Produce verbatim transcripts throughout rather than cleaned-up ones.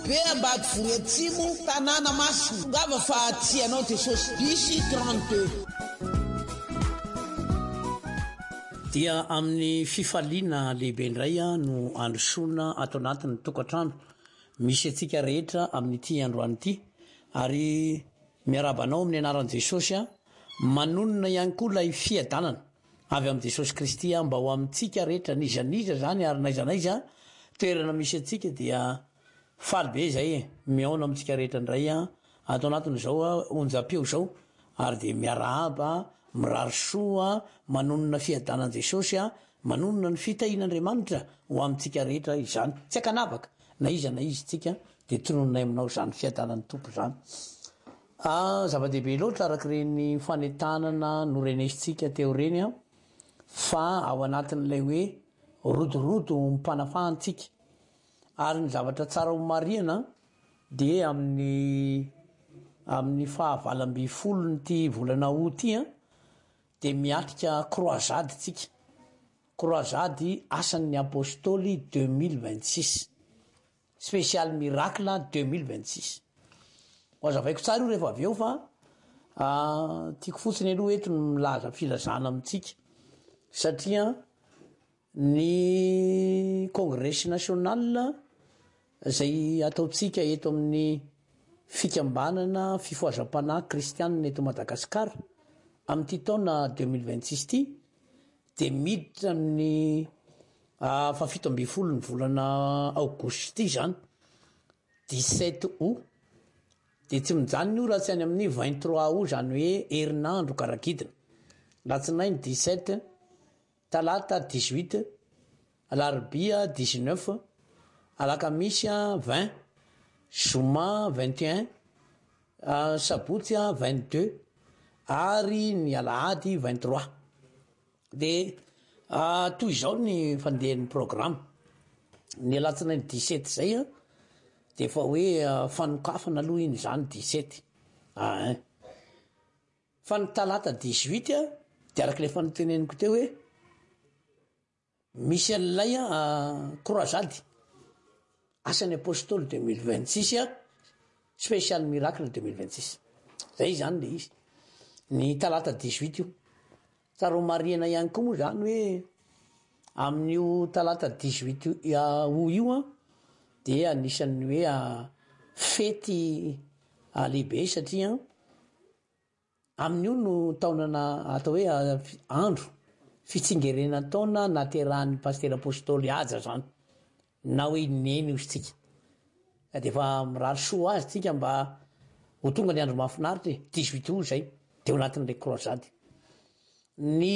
be ambady Voreatsimo tanàna Masina ngava fa tianao te sauce dish trente-deux. Dia amin'ny fifaliana lehibe indray no androsoana ato anatin'ny tokantrano misy atsika rehetra amin'ity androany ity ary miarabanao amin'ny anaran'i Jesosy manonona ihany koa ilay fiadanana avy amin'ny Jesosy Kristy mba ho amintsika rehetra nizaniza zany ary naizanaiza toerana misy atsika dia faly be zay miaona amintsika rehetra indray ato anatin'izao onjam-peo zao ary dia miarahaba mirary soa manonona fiadanan'i Jesosy manonona ny fitahin'Andriamanitra ho amintsika rehetra izany tsy akanavaka na iza na izy tsika dia tonononay aminao zany fiadanan'ny tompo zany. Ah, zava-dehibe loatra araka ireny fanentanana norenesitsika teo reny fa ao anatin'ilay hoe rodorodo mipanafahantsika ary ny zavatra tsara ho marihana dia amin'ny amin'ny fahavalambin'ny folo nyty volana août ity dia miatrika croisade tsika croisade asan'ny apôstôly deux mille vingt-six spécial miracle deux mille vingt-six hoazavaiko tsara io rehefa avy eo fa tiako fotsiny aloha eto no milaza filazana amintsika satria ny congrès national zay ataotsika eto amin'ny fikambanana fifoazam-panahy kristianina eto Madagasikara amin'ity taona deux mille vingt-six ity dia miditra amin'ny fafito ambin'ny folo ny volana aogosty zany dix-sept août dia tsy mijanona io raha tsy any amin'ny vingt-trois août zany hoe herinandro karakidina latsinainy dix-sept talata dix-huit alarobia dix-neuf alakamisy vingt zoma vingt et un sabotsy vingt-deux ary ny alahady vingt-trois dia toy izao ny fandehan'ny programme ny alatsinainy dix-sept zay dia efa hoe fanokafana aloha iny zany dix-sept ah fa ny talata dix-huit dia araka ilay fanoteneniko teo hoe misy an'ilay croisade asan'ny apôstôly deux mille vingt-six spécial miracle deux mille vingt-six zay zany le izy ny talata dix-huit io tsara ho marihana ihany koa moa zany hoe amin'io talata dix-huit août io dia anisan'ny hoe fety lehibe satria amin'io no taonana atao hoe andro fitsingerena taona naterahan'ny paster apôstôly aja zany na hoe neny io izitsika dia efa mirary soa azy tsika mba ho tonga ny andro mahafinaritra dix-huit août zay dia ho anatin'ilay croisade. Ny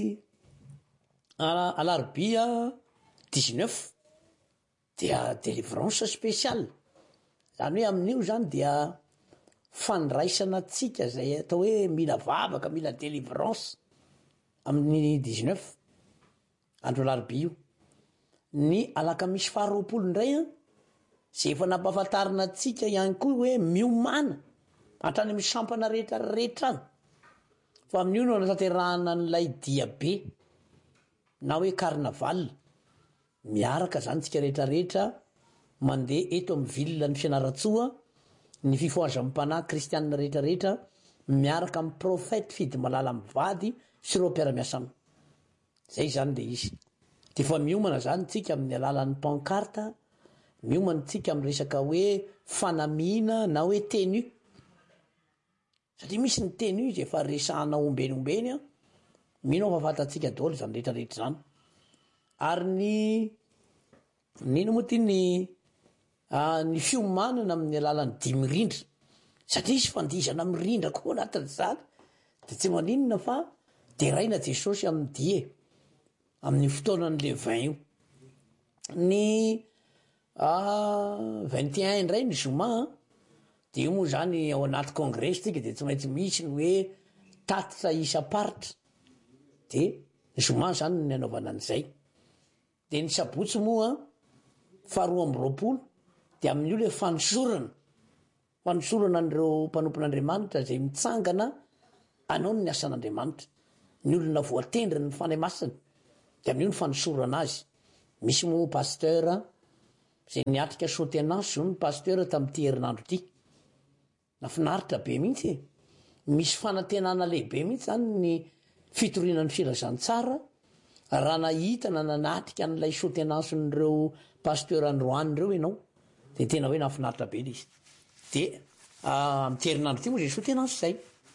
alarobia dix-neuf dia délivrance spéciale zany hoe amin'io zany dia fandraisana tsika zay atao hoe mila vavaka mila délivrance amin'ny dix-neuf andro alarobia io. Ny alakamisy faharoapolo indray zay efa nampahafantarina tsika ihany koa hoe miomana hatrany amin'ny sampana rehetra rehetra any fa amin'io no natanterahana n'ilay diabe na hoe carnaval miaraka zany tsika rehetra rehetra mandeha eto amin'ny ville ny Fianaratsoa ny fifoazam-panahy kristianina rehetra rehetra miaraka amin'ny profety fidy malala mivady sy ireo mpiara-miasa aminy zay zany le izy dia efa miomana zany tsika amin'ny alalan'ny pancarte miomana tsika amin'ny resaka hoe fanamiana na hoe tenue satria misy ny tenue izy efa resahana ombeny-ombeny mino fa fantatsika daholo zany rehetra rehetra zany ary ny nino moa ty ny ny fiomanana amin'ny alalan'ny dimirindra satria isy fandizana mirindra koa anatin'izany dia tsy maninona fa dia raina Jesosy amin'ny die amin'ny fotoanan'le vingt io. Ny vingt et un indray ny zoma dia io moa zany ao anaty congrès tsika dia tsy maintsy misy ny hoe tatitra isa-paritra dia ny zoma zany ny anaovana an'izay. Dia ny sabotsy moa faharoa amby roapolo dia amin'io le fanosorana fanosorana an'ireo mpanompon'Andriamanitra zay mitsangana anao ny asan'Andriamanitra ny olona voatendry ny fanahy masina dia amin'io ny fanosorana azy misy moa pasteur zay niatrika sotenanso zao ny paster tamin'ity herinandro ity. Nafinaritra be mihitsy e. Misy fanantenana lehibe mihitsy zany ny fitorinan'ny filazantsara raha nahitana nanatrika n'ilay sotenanson'ireo paster androany ireo ianao de tena hoe nafinaritra be le izy. De am'ty herinandro ity moa zay sotenanso zay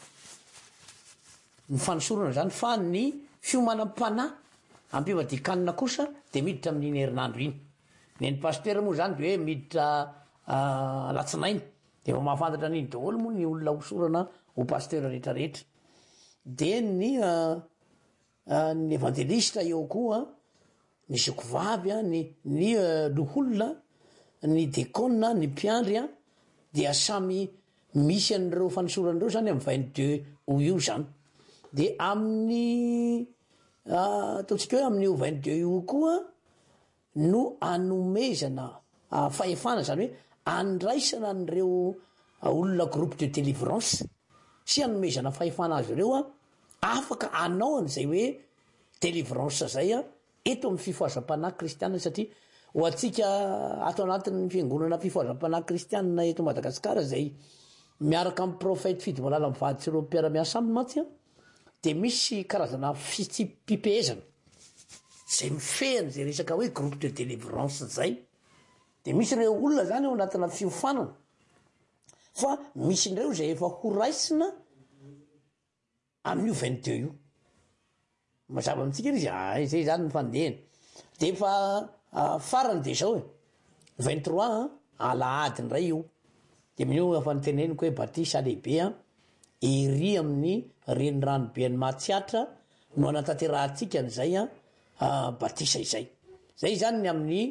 ny fanosorana zany fa ny fiomanam-panahy ampivadikanina kosa de miditra amin'iny herinandro iny. Ny paster moa zany de hoe miditra latsinainy de efa mahafantatra an'iny daholo moa ny olona hosorana ho paster rehetrarehetra. De ny ny evangelista eo koa ny zokovavy ny ny loholona ny dekona ny mpiandry a dia samy misy an'ireo fanosoran'ireo zany amin'ny vingt-deux ho io zany. De amin'ny ataontsika hoe amin'io vingt-deux io koa no anomezana fahefana zany hoe andraisana an'ireo olona groupe de délivrance sy anomezana fahefana azy ireo a afaka anao an'izay hoe délivrance zay a eto amin'ny fifoazam-panahy kristianina satria ho atsika ato anatin'ny fiangonana fifoazam-panahy kristianina eto Madagasikara zay miaraka amin'ny profety fidy malala mivady sy ireo mpiara-miasa aminy mantsy a de misy karazana fitsipipehezana zay mifehany zay resaka hoe groupe de délivrance zay. De misy ireo olona zany ao anatina fiofanana fa misy ireo zay efa ho raisina amin'io vingt-deux io mazava amitsika izy ay zay zany ny fandehany. De efa farany de zao e vingt-trois alahady ndray io de minio efa niteneniko hoe batisa lehibe a iry amin'ny reniranoben'ny Mahatsiatra no anataterahantsika n'izay a batisa izay. Zay zany ny amin'ny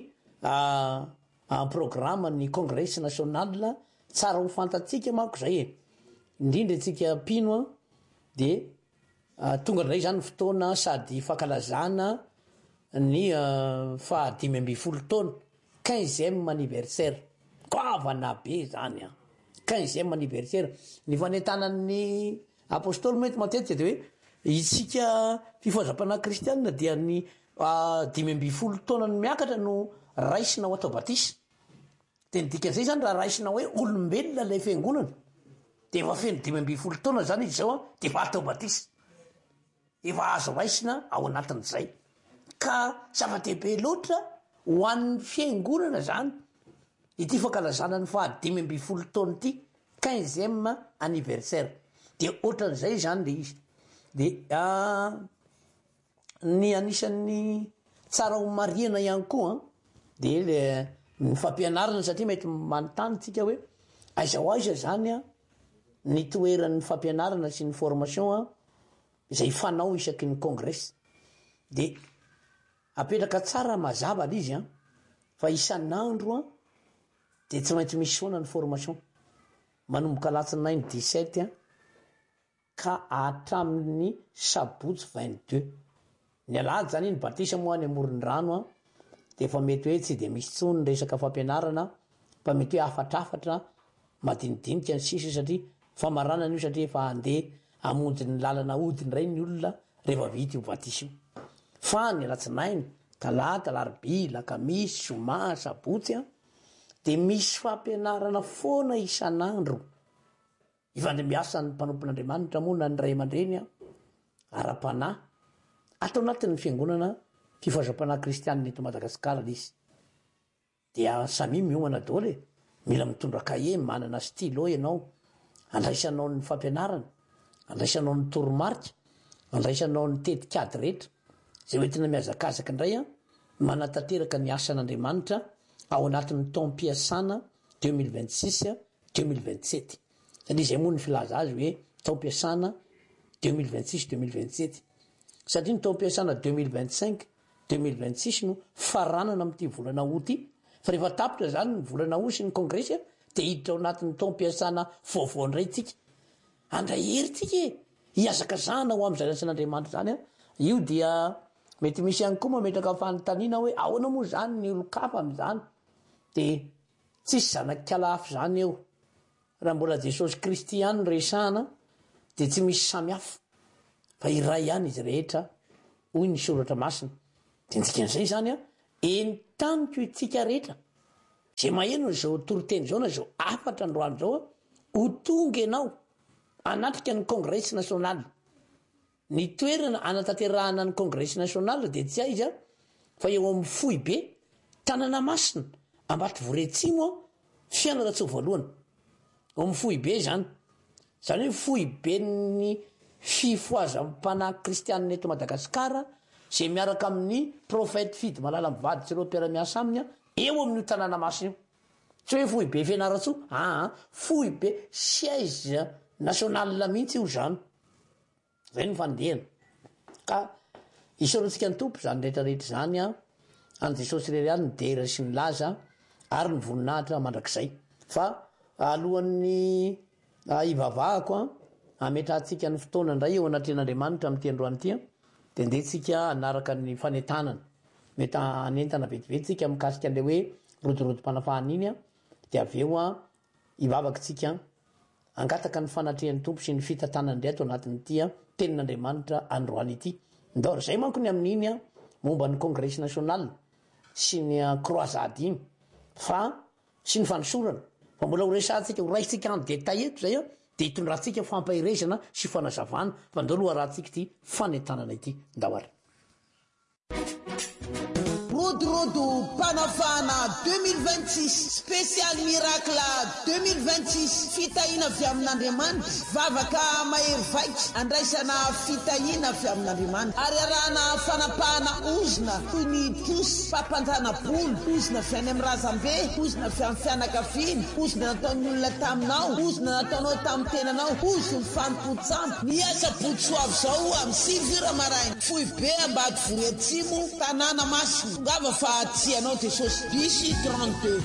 programme ny congrès national tsara ho fantatsika manko zay e. Indrindra tsika pino a de tonga ndray zany fotoana sady fankalazana ny fahadimy amby folo taona quinzième anniversaire goavana be zany a quinzième anniversaire ny fanentanan'ny apôstôly mety matetika de hoe itsika fifoazam-panahy kristianina dia ny dimy amby folo taona ny miakatra no raisina ho atao batisa. De ny dikan'izay zany raha raisina hoe olombelona lay fiangonana de efa feno dimy amby folo taona zany izy zao a de efa atao batisa efa azo raisina ao anatin'izay ka zava-dehibe loatra ho an'ny fiangonana zany ity fankalazana ny fahadimy amby folo taona ity quinzième anniversaire de ohatran'izay zany le izy. De ny anisan'ny tsara ho mariana ihany koa de le ny fampianarana satria mety manontany tsika hoe aiza ho aiza zany a ny toeran'ny fampianarana sy ny formation a izay fanao isaky ny congrès. De apetraka tsara mazava l izy a fa isan'andro a de tsy maintsy misy soana ny formation manomboka alatsinainy dix-sept a ka hatramin'ny sabotsy vingt-deux. Ny alahady zany iny batisa moa any amoron-drano a de efa mety hoe tsy de misy tsony ny resaka fampianarana fa mety hoe afatrafatra madinidinika ny sisa satria famarana io satria efa andeha amonjy ny lalana odiny ray ny olona rehefa vita io batisa io. Fa ny alatsinainy talata larobia lakamisy zoma sabotsy a de misy fampianarana foana isan'andro ifandremiasan'ny mpanompon'Andriamanitra moa na ny ray aman-dreny a ara-panahy atao anatin'ny fiangonana fifoazam-panahy kristianina eto Madagasikara izy. Dia samy miomana daholo e, mila mitondra kahie manana stylo ianao andraisanao ny fampianarana andraisanao ny toromarika andraisanao ny tetikady rehetra zay hoentina miazakazaka indray a manatanteraka ny asan'Andriamanitra ao anatin'ny taom-piasana deux mille vingt-six deux mille vingt-sept satria zay moa ny filaza azy hoe taom-piasana deux mille vingt-six deux mille vingt-sept satria ny taom-piasana deux mille vingt-cinq deux mille vingt-six no faranana amin'ity volana août ity fa rehefa tapitra zany ny volana août sy ny congrès de hiditra ao anatin'ny taom-piasana vaovao indray tsika andray hery tsika e hiazakazahana ho amin'izay asan'Andriamanitra zany a. Io dia mety misy ihany koa mametraka fanontaniana hoe ahoana moa zany ny olo-kafa am'izany de tsisy zanak-kalafy zany eo raha mbola Jesosy Kristy ihany resahana de tsy misy samihafa fa iray ihany izy rehetra hoy ny soratra masina. De ndikan'izay zany a eny tamiko itsika rehetra zay maheno zao toroteny zao na zao afatra androany zao ho tonga ianao anatrika ny congrès national ny toerana anatanterahana ny congrès national de tsy aiza fa eo amin'ny fohy be tanana masina ambato voretsimo fianara tsy voalohany eo amin'ny fohy be zany zany hoe fohy be ny fifoazam-panahy kristianina eto Madagasikara zay miaraka amin'ny prophète fidy malala mivady sy ireo mpiara-miasa aminy eo amin'io tanàna masina io tsy hoe fohy be fianaratso aa fohy be siège national mihitsy io zany zay ny fandehana ka isaorantsika ny tompo zany rehetrarehetra zany a any Jesosy rery any ny dera sy ny laza ary ny voninahitra mandrakizay fa alohan'ny ivavahako a ametrahantsika ny fotoana indray eo anatren'Andriamanitra amin'ity androany ity de ndetsika anaraka ny fanentanana mety anentana vetivetsika mikasika an'le hoe rodorodo-panafahana iny a de aveo a ivavakytsika angataka ny fanatrehan'ny tompo sy ny fitantanany indray ato anatin'ity a tenin'Andriamanitra androany ity ndor zay manko ny amin'iny a momba ny congrès national sy ny croisade iny fa sy ny fanosorana fa mbola ho resantsika ho raisitsika en détail eto zay a de hitondrantsika fampahirezana sy fanazavana fa ndao aloha rahantsika ity fanentanana ity ndao ary Rodrodo Panafana deux mille vingt-six spécial miracle deux mille vingt-six fitahina avy amin'Andriamanitra vavaka mahery vaika andraisana fitahina avy amin'Andriamanitra ary arahana fanapahana ozina toy ny trosy fampantana bolo ozina avy any amin'ny razambe ozina avy amin'ny fianakaviana ozina nataon'ny olona taminao ozina nataonao tamin'ny tenanao oziny fanompotsamo niasa botsoavy zao amin'ny sivy ora maraina fohy be ambady voretsimo tanàna masina ngava fa tianao Jesosy bisy trente-deux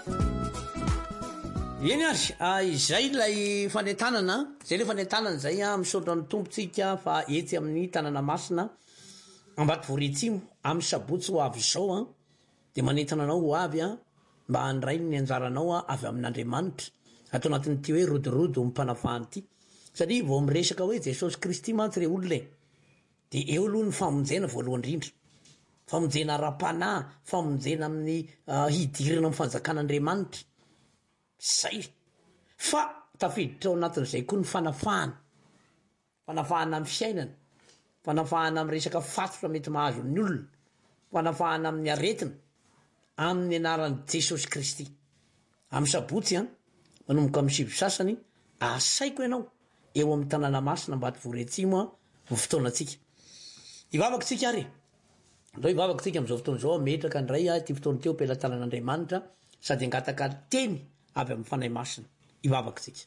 eny ary izay lay fanentanana zay le fanentanana zay a misaotra ny tompotsika fa etsy amin'ny tanàna masina ambato voretsimo amin'ny sabotsy ho avy zao a de manentana anao ho avy a mba handray ny anjaranao a avy amin'Andriamanitra atao anatin'ity hoe rodorodo mpanafahany ity satria vao miresaka hoe Jesosy Kristy mantsy re olona de eo aloha ny famonjena voalohany indrindra famonjena ara-panahy famonjena amin'ny uh, hidirana amin'ny fanjakan'Andriamanitra zay fa tafiditra ao anatin'izay koa ny fanafahana fanafahana amin'ny fiainana fanafahana amin'ny resaka fatotra mety mahazo ny olona fanafahana amin'ny aretina amin'ny anaran'i Jesosy Kristy amin'ny sabotsy a manomboka amin'ny sivy sasany asaiko ianao eo amin'ny tanàna masina mbato voretsimo a ho fotoanantsika ivavakytsika ary ndao ivavakytsika am'izao fotoana zao metraka ndray a ty fotoana teo pelatanan'Andriamanitra sady angataka teny avy amin'ny fanahy masina ivavakytsika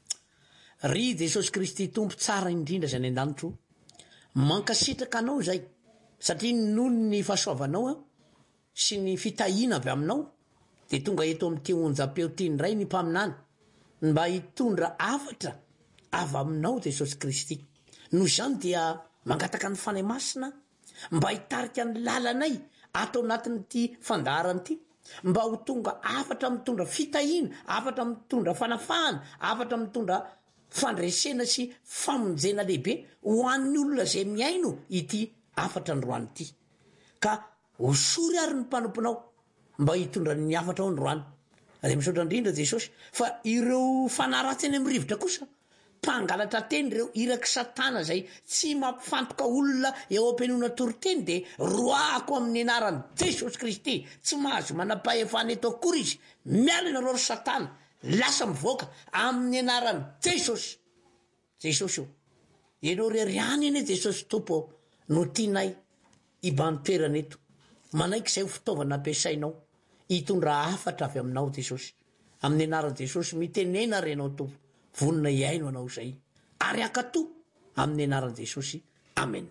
ry Jesosy Kristy tompo tsara indrindra zay ny an-danitro mankasitraka anao zay satria noho ny fahasoavanao a sy ny fitahina avy aminao de tonga eto amin'ny teonjapeo ty ndray ny mpaminany mba hitondra afatra avy aminao Jesosy Kristy noho zany dia mangataka ny fanahy masina mba hitarika ny lalanay atao anatin'ity fandaharany ity mba ho tonga afatra mitondra fitahina afatra mitondra fanafahana afatra mitondra fandresena sy famonjena lehibe ho an'ny olona zay miaino ity afatra androany ity ka hosory ary ny mpanomponao mba hitondra ny afatra ao androany ary misaotra indrindra Jesosy fa ireo fanaratsy any amin'ny rivotra kosa mpangalatra teny reo iraky satana zay tsy mampifantoka olona eo am-penona toroteny de roako amin'ny anaran'i Jesosy Kristy tsy mahazo manam-pahefana eto akory izy miala nareo ry satana lasa mivoaka amin'ny anaran'i Jesosy Jesosy io ianao reriany eny Jesosy tompo no tianay ibantoerana eto manaiky zay ho fitaovana ampiasainao hitondra afatra avy aminao Jesosy amin'ny anaran'i Jesosy mitenena renao tompo vonina iaino anao zay ary akato amin'ny anaran'i Jesosy amen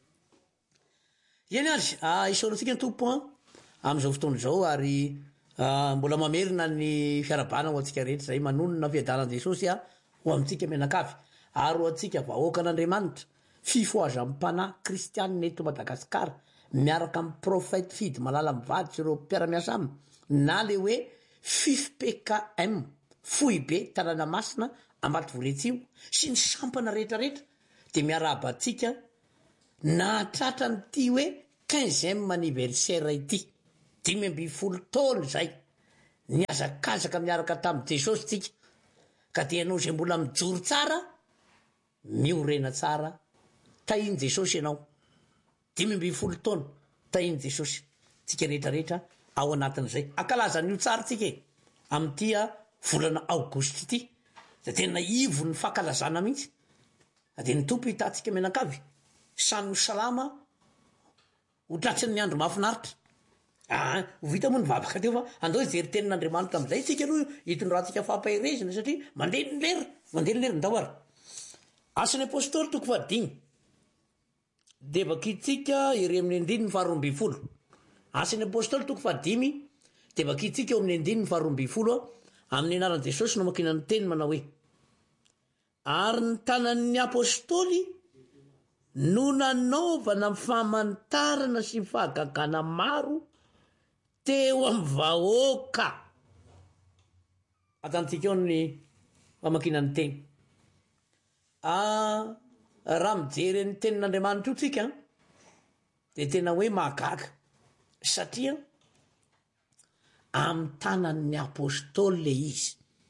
eny ary ah, isaorantsika ny tompo a am'izao fotoana zao ary ah, mbola mamerina ny fiarabana ho antsika rehetra zay manonona fiadanan Jesosy a ho amintsika menakavy ary ho antsika vahoaka an'Andriamanitra fifoazam-panahy kristianina eto Madagasikara miaraka amin'ny prophète fidy malala mivady sy ireo mpiara-miasa aminy na le hoe F I F P K M fohy be tanàna masina ambato voretsimo sy ny sampana rehetrarehetra de miarahabatsika na tratra nyty hoe quinzième anniversaire ity dimy amby folo taona zay niazakazaka miaraka tamin'i Jesosy tsika ka dia ianao zay mbola mijoro tsara miorena tsara tahiny Jesosy ianao dimy amby folo taona tahiny Jesosy tsika rehetrarehetra ao anatin'izay ankalazan'io tsara tsika e amin'tya volana aogositra ity da tena ivo ny fankalazana mihitsy dia ny tompo hitantsika menakavy samy ho salama ho tratry ny andro mahafinaritra ah ho vita moa ny vavaka teo fa andao ijery tenin'Andriamanitra amin'izay tsika aloha hitondratsika fampahirezina satria mandeha ny lera mandeha ny lera ndao ary asan'ny apôstôly toko fahadimy dia vakitsika iry amin'ny andiny ny faharoa amby folo asan'ny apôstôly toko fahadimy dia vakitsika eo amin'ny andiny ny faharoa amby folo amin'ny anaran'i Jesosy no makina ny teny manao hoe ary ny tanan'ny apôstôly no nanaovana famantarana sy fahagagana maro teo amin'ny vahoaka atantsika eo ny famakina ny teny ah raha mijery ny tenin'Andriamanitra io tsika dia tena hoe mahagaga satria amin'ny tanan'ny apôstôly le izy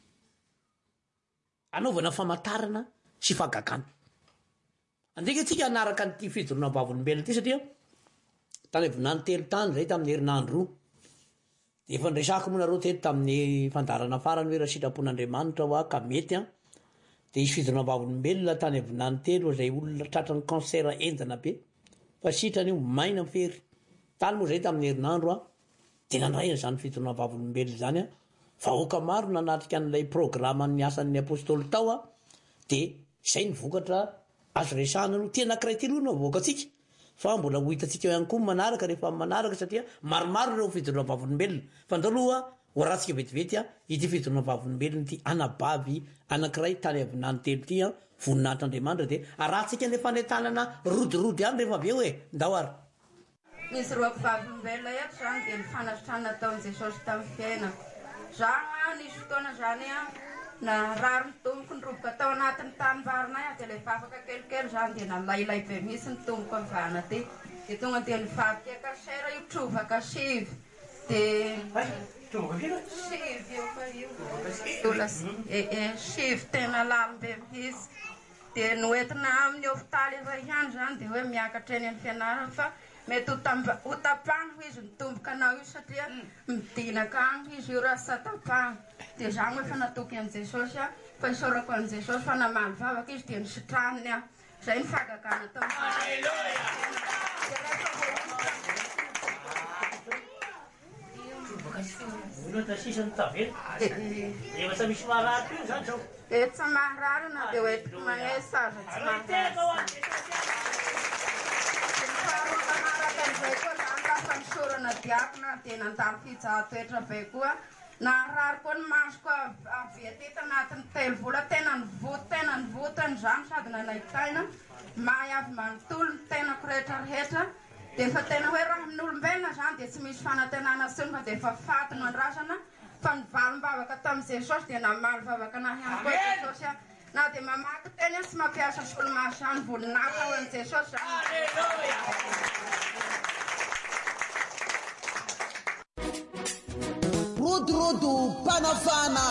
anaovana famantarana sy fahagagana andika tsika anaraka nyty fijoroana vavolombelona ity satria tany voninany telo tany zay tamin'ny herinandro roa dia efa nresako moa nareo teto tamin'ny fandarana farany hoe raha sitrapon'Andriamanitra ho a ka mety a dia isy fijoroana vavolombelona tany voninany telo zay olona tratrany cancer enjana be fa sitrany io maina fery tany moa zay tamin'ny herinandro a dia nandraina zany fijoroana vavolombelona zany a vahoaka maro nanatrika an'ilay programa ny asan'ny apôstôly tao a dia zay ny vokatra azo resahana aloha tia anankiray ty aloha no avoaka atsika fa mbola ho hitatsika ihany koa manaraka rehefa manaraka satria maromaro ireo fijoroana vavolombelona fa andao aloha ho ratsika vetivety a ity fijoroana vavolombelona ty anabavy anankiray tany avinany telo ty a voninahitr'Andriamanitra dia arahantsika ny fanentanana rodirody any rehefa aveo e ndao ary nisy roako vavolombelona eto zany dia ny fanasitrana nataon'i Jesosy tamin'ny fiainako zany nisy fotoana zany a na rary ny tomboko ny roboka tao anatin'ny tanivarinay a dia ilay vavaka kelikely zany dia nalailay be misy ny tomboko avana ty dia tonga dia nivadika kasera io trovaka sivy dia sivy io fa io tola sivy tena lalombe misy dia noentina amin'ny hôpitaly iray ihany zany dia hoe miakatra eny amin'ny fianarana fa mety ho tapahana ho izy nitomboka anao io satria midinaka agny izy io raha sa tapahana dia zany hoe fa natoky an'i Jesosy a fa isorako an'i Jesosy fa namaly vavaka izy dia nisitraniny a zay ny fahagagana tao e tsy maharary na dia hoentiko magnesaza tsy maharary zay koa zany lafa nisorana diakona dia nandalo fijahan-toetra be koa naharary koa ny masoko avety eto anatin'ny telo vola tena nivoto tena nivotany zany sady nanaitaina mahay avy manontolo ny tenako rehetrarehetra dia efa tena hoe raha amin'olombelona zany dia tsy misy fanantenana sony fa dia efa faty no andrasana fa nivalim-bavaka tamin'i Jesosy dia namaly vavaka nahy ihany koa Jesosy a na dia mamaky teny a tsy mampiasa solomaso zany voninaka ho an'i Jesosy zany Rodo rodo panafana